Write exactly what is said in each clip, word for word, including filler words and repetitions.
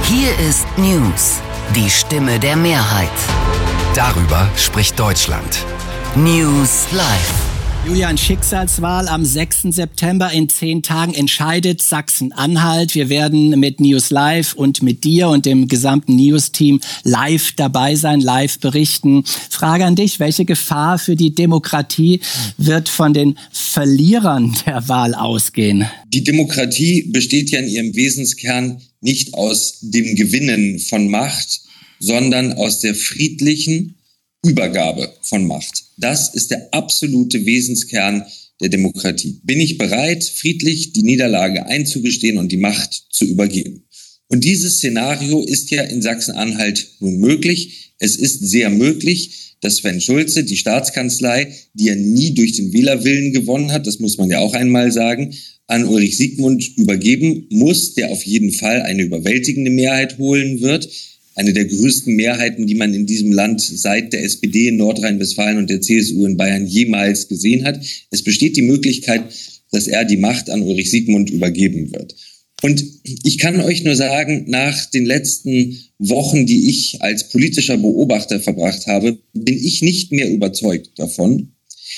Hier ist News, die Stimme der Mehrheit. Darüber spricht Deutschland. News Live. Julian, Schicksalswahl am sechsten September. In zehn Tagen entscheidet Sachsen-Anhalt. Wir werden mit News Live und mit dir und dem gesamten News-Team live dabei sein, live berichten. Frage an dich, welche Gefahr für die Demokratie wird von den Verlierern der Wahl ausgehen? Die Demokratie besteht ja in ihrem Wesenskern nicht aus dem Gewinnen von Macht, sondern aus der friedlichen Übergabe von Macht. Das ist der absolute Wesenskern der Demokratie. Bin ich bereit, friedlich die Niederlage einzugestehen und die Macht zu übergeben? Und dieses Szenario ist ja in Sachsen-Anhalt nun möglich. Es ist sehr möglich, dass Sven Schulze, die Staatskanzlei, die ja nie durch den Wählerwillen gewonnen hat, das muss man ja auch einmal sagen, an Ulrich Siegmund übergeben muss, der auf jeden Fall eine überwältigende Mehrheit holen wird. Eine der größten Mehrheiten, die man in diesem Land seit der S P D in Nordrhein-Westfalen und der C S U in Bayern jemals gesehen hat. Es besteht die Möglichkeit, dass er die Macht an Ulrich Siegmund übergeben wird. Und ich kann euch nur sagen, nach den letzten Wochen, die ich als politischer Beobachter verbracht habe, bin ich nicht mehr überzeugt davon,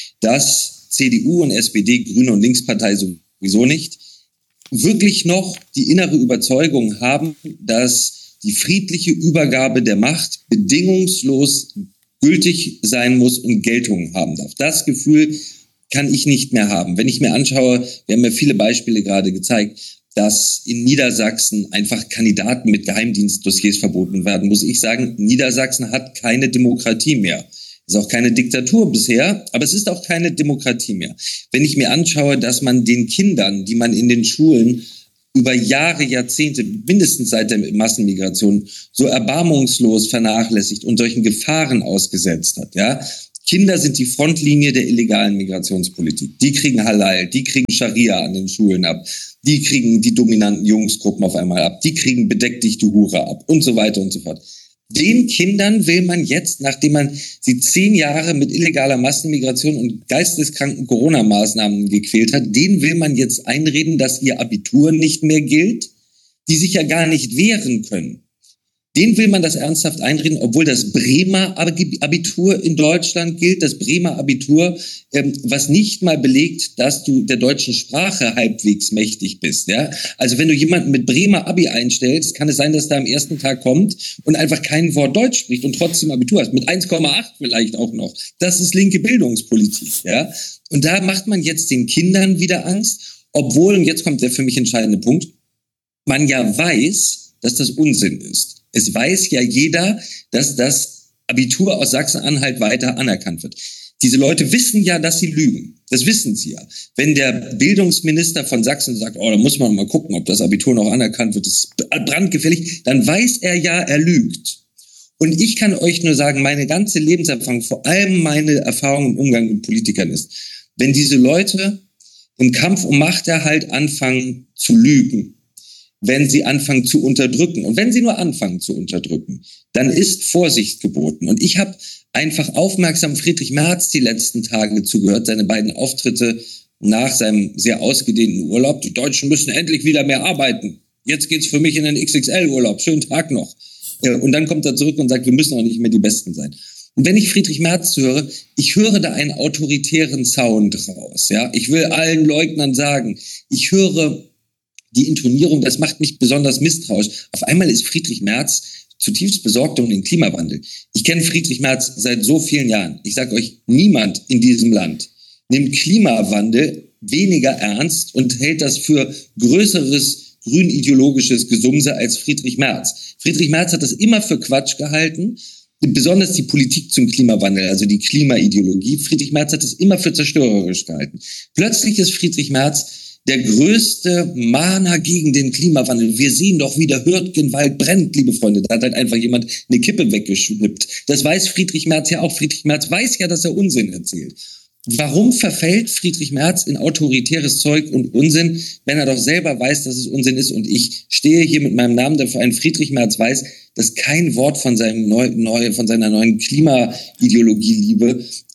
dass C D U und S P D, Grüne und Linkspartei sowieso nicht, wirklich noch die innere Überzeugung haben, dass die friedliche Übergabe der Macht bedingungslos gültig sein muss und Geltung haben darf. Das Gefühl kann ich nicht mehr haben. Wenn ich mir anschaue, wir haben ja viele Beispiele gerade gezeigt, dass in Niedersachsen einfach Kandidaten mit Geheimdienstdossiers verboten werden, muss ich sagen, Niedersachsen hat keine Demokratie mehr. Es ist auch keine Diktatur bisher, aber es ist auch keine Demokratie mehr. Wenn ich mir anschaue, dass man den Kindern, die man in den Schulen über Jahre, Jahrzehnte, mindestens seit der Massenmigration, so erbarmungslos vernachlässigt und solchen Gefahren ausgesetzt hat, ja. Kinder sind die Frontlinie der illegalen Migrationspolitik. Die kriegen Halal, die kriegen Scharia an den Schulen ab, die kriegen die dominanten Jungsgruppen auf einmal ab, die kriegen bedeck dich du Hure ab und so weiter und so fort. Den Kindern will man jetzt, nachdem man sie zehn Jahre mit illegaler Massenmigration und geisteskranken Corona-Maßnahmen gequält hat, denen will man jetzt einreden, dass ihr Abitur nicht mehr gilt, die sich ja gar nicht wehren können. Denen will man das ernsthaft einreden, obwohl das Bremer Abitur in Deutschland gilt, das Bremer Abitur, ähm, was nicht mal belegt, dass du der deutschen Sprache halbwegs mächtig bist. Ja? Also wenn du jemanden mit Bremer Abi einstellst, kann es sein, dass der am ersten Tag kommt und einfach kein Wort Deutsch spricht und trotzdem Abitur hast, mit eins Komma acht vielleicht auch noch. Das ist linke Bildungspolitik. Ja? Und da macht man jetzt den Kindern wieder Angst, obwohl, und jetzt kommt der für mich entscheidende Punkt, man ja weiß, dass das Unsinn ist. Es weiß ja jeder, dass das Abitur aus Sachsen-Anhalt weiter anerkannt wird. Diese Leute wissen ja, dass sie lügen. Das wissen sie ja. Wenn der Bildungsminister von Sachsen sagt, oh, da muss man mal gucken, ob das Abitur noch anerkannt wird, das ist brandgefährlich, dann weiß er ja, er lügt. Und ich kann euch nur sagen, meine ganze Lebenserfahrung, vor allem meine Erfahrung im Umgang mit Politikern ist, wenn diese Leute im Kampf um Machterhalt anfangen zu lügen, wenn sie anfangen zu unterdrücken. Und wenn sie nur anfangen zu unterdrücken, dann ist Vorsicht geboten. Und ich habe einfach aufmerksam Friedrich Merz die letzten Tage zugehört, seine beiden Auftritte nach seinem sehr ausgedehnten Urlaub. Die Deutschen müssen endlich wieder mehr arbeiten. Jetzt geht's für mich in den X X L-Urlaub. Schönen Tag noch. Und dann kommt er zurück und sagt, wir müssen auch nicht mehr die Besten sein. Und wenn ich Friedrich Merz höre, ich höre da einen autoritären Sound raus. Ja, ich will allen Leugnern sagen, ich höre die Intonierung, das macht mich besonders misstrauisch. Auf einmal ist Friedrich Merz zutiefst besorgt um den Klimawandel. Ich kenne Friedrich Merz seit so vielen Jahren. Ich sage euch, niemand in diesem Land nimmt Klimawandel weniger ernst und hält das für größeres grünideologisches Gesumse als Friedrich Merz. Friedrich Merz hat das immer für Quatsch gehalten, besonders die Politik zum Klimawandel, also die Klimaideologie. Friedrich Merz hat das immer für zerstörerisch gehalten. Plötzlich ist Friedrich Merz der größte Mahner gegen den Klimawandel. Wir sehen doch, wie der Hürtgenwald brennt, liebe Freunde. Da hat halt einfach jemand eine Kippe weggeschnippt. Das weiß Friedrich Merz ja auch. Friedrich Merz weiß ja, dass er Unsinn erzählt. Warum verfällt Friedrich Merz in autoritäres Zeug und Unsinn, wenn er doch selber weiß, dass es Unsinn ist? Und ich stehe hier mit meinem Namen dafür ein. Friedrich Merz weiß, dass kein Wort von seinem neu, neu, von seiner neuen Klimaideologie-Liebe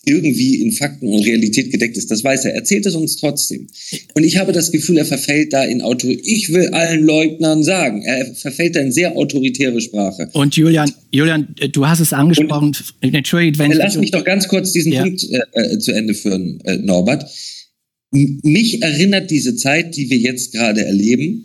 irgendwie in Fakten und Realität gedeckt ist. Das weiß er. Erzählt es uns trotzdem. Und ich habe das Gefühl, er verfällt da in Autorität. Ich will allen Leugnern sagen. Er verfällt da in sehr autoritäre Sprache. Und Julian, Julian, du hast es angesprochen. Und, Entschuldigt, wenn lass ich... mich doch ganz kurz diesen ja. Punkt äh, zu Ende führen, äh, Norbert. M- mich erinnert diese Zeit, die wir jetzt gerade erleben,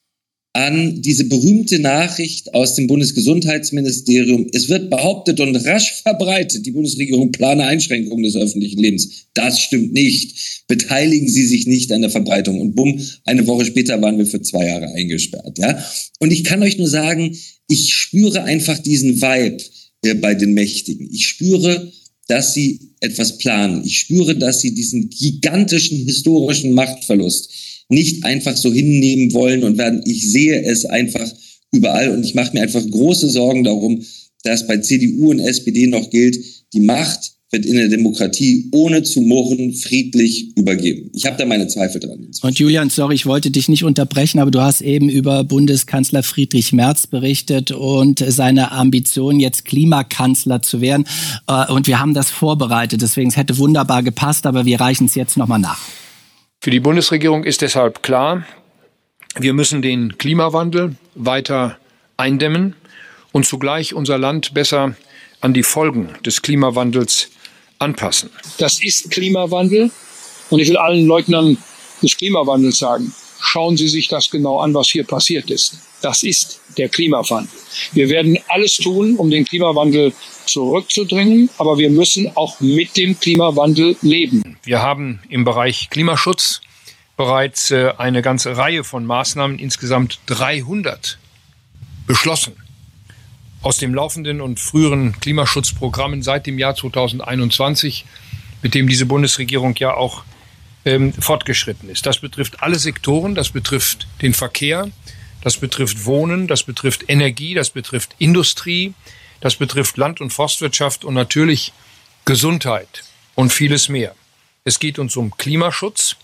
an diese berühmte Nachricht aus dem Bundesgesundheitsministerium. Es wird behauptet und rasch verbreitet, die Bundesregierung plane Einschränkungen des öffentlichen Lebens. Das stimmt nicht. Beteiligen Sie sich nicht an der Verbreitung. Und bumm, eine Woche später waren wir für zwei Jahre eingesperrt. Ja? Und ich kann euch nur sagen, ich spüre einfach diesen Vibe äh, bei den Mächtigen. Ich spüre, dass sie etwas planen. Ich spüre, dass sie diesen gigantischen historischen Machtverlust nicht einfach so hinnehmen wollen und werden. Ich sehe es einfach überall und ich mache mir einfach große Sorgen darum, dass bei C D U und S P D noch gilt, die Macht wird in der Demokratie ohne zu murren friedlich übergeben. Ich habe da meine Zweifel dran. Und Julian, sorry, ich wollte dich nicht unterbrechen, aber du hast eben über Bundeskanzler Friedrich Merz berichtet und seine Ambition, jetzt Klimakanzler zu werden. Und wir haben das vorbereitet, deswegen es hätte wunderbar gepasst, aber wir reichen es jetzt nochmal nach. Für die Bundesregierung ist deshalb klar, wir müssen den Klimawandel weiter eindämmen und zugleich unser Land besser an die Folgen des Klimawandels anpassen. Das ist Klimawandel und ich will allen Leugnern des Klimawandels sagen, schauen Sie sich das genau an, was hier passiert ist. Das ist der Klimawandel. Wir werden alles tun, um den Klimawandel zurückzudrängen, aber wir müssen auch mit dem Klimawandel leben. Wir haben im Bereich Klimaschutz bereits äh, eine ganze Reihe von Maßnahmen, insgesamt dreihundert, beschlossen. Aus dem laufenden und früheren Klimaschutzprogrammen seit dem Jahr zweitausendeinundzwanzig, mit dem diese Bundesregierung ja auch ähm, fortgeschritten ist. Das betrifft alle Sektoren, das betrifft den Verkehr, das betrifft Wohnen, das betrifft Energie, das betrifft Industrie, das betrifft Land- und Forstwirtschaft und natürlich Gesundheit und vieles mehr. Es geht uns um Klimaschutz,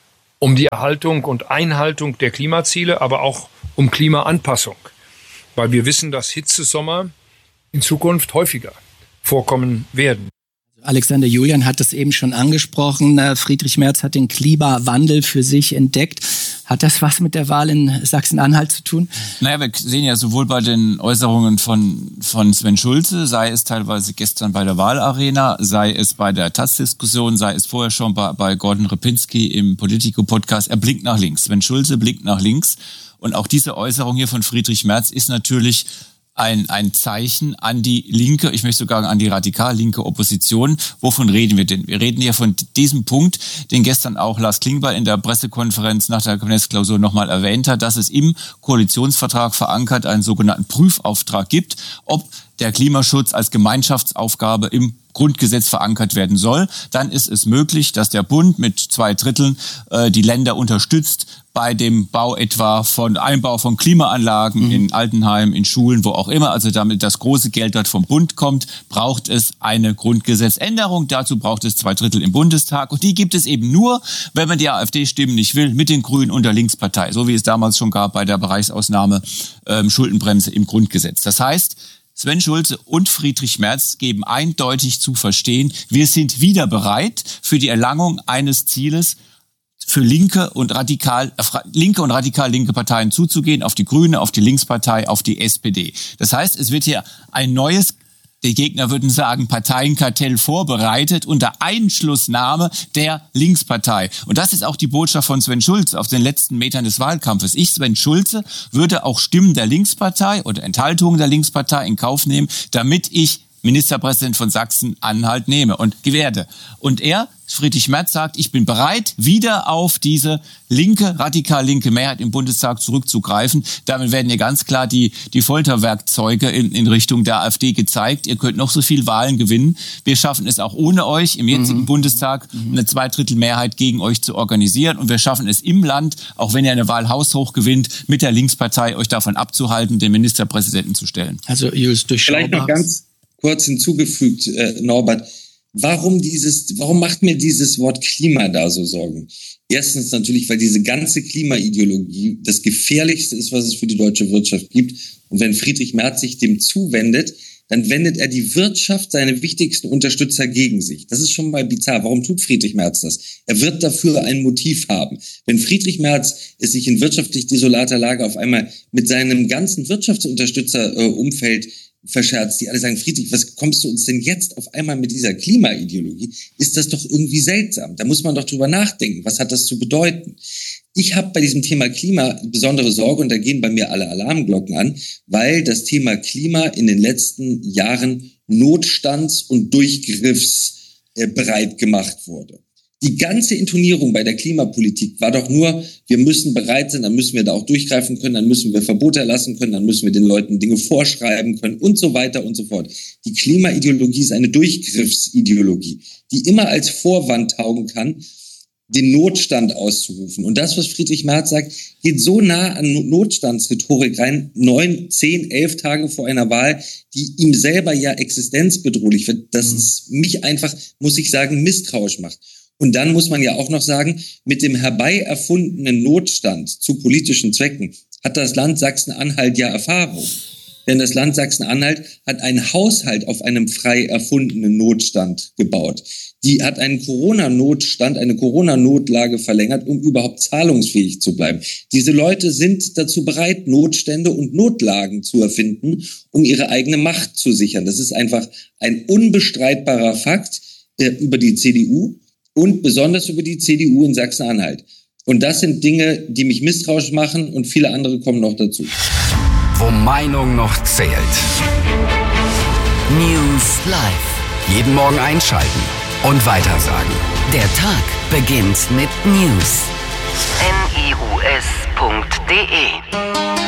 um die Erhaltung und Einhaltung der Klimaziele, aber auch um Klimaanpassung, weil wir wissen, dass Hitzesommer in Zukunft häufiger vorkommen werden. Alexander, Julian hat es eben schon angesprochen. Friedrich Merz hat den Klimawandel für sich entdeckt. Hat das was mit der Wahl in Sachsen-Anhalt zu tun? Naja, wir sehen ja sowohl bei den Äußerungen von, von Sven Schulze, sei es teilweise gestern bei der Wahlarena, sei es bei der Taz-Diskussion, sei es vorher schon bei, bei Gordon Repinski im Politico-Podcast, er blinkt nach links. Sven Schulze blinkt nach links. Und auch diese Äußerung hier von Friedrich Merz ist natürlich ein, ein Zeichen an die linke, ich möchte sogar an die radikal linke Opposition. Wovon reden wir denn? Wir reden hier von diesem Punkt, den gestern auch Lars Klingbeil in der Pressekonferenz nach der Kabinettsklausur nochmal erwähnt hat, dass es im Koalitionsvertrag verankert einen sogenannten Prüfauftrag gibt, ob der Klimaschutz als Gemeinschaftsaufgabe im Grundgesetz verankert werden soll. Dann ist es möglich, dass der Bund mit zwei Dritteln äh, die Länder unterstützt bei dem Bau etwa von Einbau von Klimaanlagen mhm. in Altenheim, in Schulen, wo auch immer. Also damit das große Geld dort vom Bund kommt, braucht es eine Grundgesetzänderung. Dazu braucht es zwei Drittel im Bundestag. Und die gibt es eben nur, wenn man die AfD-Stimmen nicht will, mit den Grünen und der Linkspartei. So wie es damals schon gab bei der Bereichsausnahme ähm, Schuldenbremse im Grundgesetz. Das heißt, Sven Schulze und Friedrich Merz geben eindeutig zu verstehen, wir sind wieder bereit für die Erlangung eines Zieles, für linke und radikal äh, linke und radikal linke Parteien zuzugehen, auf die Grüne, auf die Linkspartei, auf die S P D. Das heißt, es wird hier ein neues, die Gegner würden sagen, Parteienkartell vorbereitet unter Einschlussnahme der Linkspartei. Und das ist auch die Botschaft von Sven Schulze auf den letzten Metern des Wahlkampfes. Ich, Sven Schulze, würde auch Stimmen der Linkspartei oder Enthaltungen der Linkspartei in Kauf nehmen, damit ich Ministerpräsident von Sachsen-Anhalt nehme und werde. Und er, Friedrich Merz, sagt, ich bin bereit, wieder auf diese linke, radikal linke Mehrheit im Bundestag zurückzugreifen. Damit werden ja ganz klar die, die Folterwerkzeuge in, in Richtung der AfD gezeigt. Ihr könnt noch so viel Wahlen gewinnen. Wir schaffen es auch ohne euch im jetzigen mhm. Bundestag eine Zweidrittelmehrheit gegen euch zu organisieren. Und wir schaffen es im Land, auch wenn ihr eine Wahl haushoch gewinnt, mit der Linkspartei euch davon abzuhalten, den Ministerpräsidenten zu stellen. Also Julius, durchschaubar. Vielleicht noch ganz kurz hinzugefügt, äh, Norbert, warum dieses, warum macht mir dieses Wort Klima da so Sorgen? Erstens natürlich, weil diese ganze Klimaideologie das Gefährlichste ist, was es für die deutsche Wirtschaft gibt. Und wenn Friedrich Merz sich dem zuwendet, dann wendet er die Wirtschaft, seine wichtigsten Unterstützer, gegen sich. Das ist schon mal bizarr. Warum tut Friedrich Merz das? Er wird dafür ein Motiv haben. Wenn Friedrich Merz es sich in wirtschaftlich desolater Lage auf einmal mit seinem ganzen Wirtschaftsunterstützerumfeld äh, verscherzt, die alle sagen, Friedrich, was kommst du uns denn jetzt auf einmal mit dieser Klimaideologie? Ist das doch irgendwie seltsam. Da muss man doch drüber nachdenken. Was hat das zu bedeuten? Ich habe bei diesem Thema Klima besondere Sorge und da gehen bei mir alle Alarmglocken an, weil das Thema Klima in den letzten Jahren notstands- und durchgriffsbereit gemacht wurde. Die ganze Intonierung bei der Klimapolitik war doch nur, wir müssen bereit sein, dann müssen wir da auch durchgreifen können, dann müssen wir Verbote erlassen können, dann müssen wir den Leuten Dinge vorschreiben können und so weiter und so fort. Die Klimaideologie ist eine Durchgriffsideologie, die immer als Vorwand taugen kann, den Notstand auszurufen. Und das, was Friedrich Merz sagt, geht so nah an Notstandsrhetorik rein, neun, zehn, elf Tage vor einer Wahl, die ihm selber ja existenzbedrohlich wird, dass mhm. es mich einfach, muss ich sagen, misstrauisch macht. Und dann muss man ja auch noch sagen, mit dem herbei erfundenen Notstand zu politischen Zwecken hat das Land Sachsen-Anhalt ja Erfahrung. Denn das Land Sachsen-Anhalt hat einen Haushalt auf einem frei erfundenen Notstand gebaut. Die hat einen Corona-Notstand, eine Corona-Notlage verlängert, um überhaupt zahlungsfähig zu bleiben. Diese Leute sind dazu bereit, Notstände und Notlagen zu erfinden, um ihre eigene Macht zu sichern. Das ist einfach ein unbestreitbarer Fakt äh, über die C D U und besonders über die C D U in Sachsen-Anhalt. Und das sind Dinge, die mich misstrauisch machen und viele andere kommen noch dazu. Wo Meinung noch zählt. News Live. Jeden Morgen einschalten und weitersagen. Der Tag beginnt mit News. N I U S punkt D E